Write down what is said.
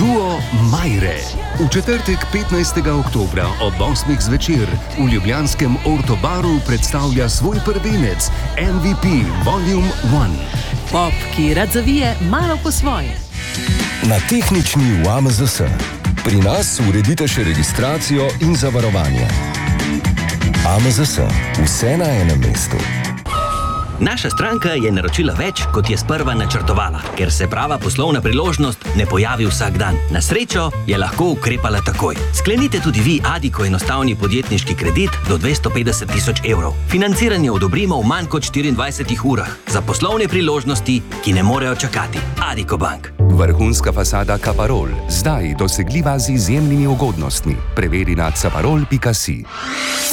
Duo Majre. V četrtek 15. oktobra ob 8. zvečer v ljubljanskem Ortobaru predstavlja svoj prvenec MVP Volume 1. Pop, ki rad zavije malo po svoje. Na tehnični v AMZS. Pri nas uredite še registracijo in zavarovanje. AMZS. Vse na enem mestu. Naša stranka je naročila več, kot je sprva načrtovala, ker se prava poslovna priložnost ne pojavi vsak dan. Na srečo je lahko ukrepala takoj. Sklenite tudi vi Addiko enostavni podjetniški kredit do 250 000 evrov. Financiranje odobrimo v manj kot 24 urah. Za poslovne priložnosti, ki ne morejo čakati. Addiko Bank. Vrhunska fasada Caparol. Zdaj dosegljiva z izjemnimi ugodnostmi. Preveri na caparol.si.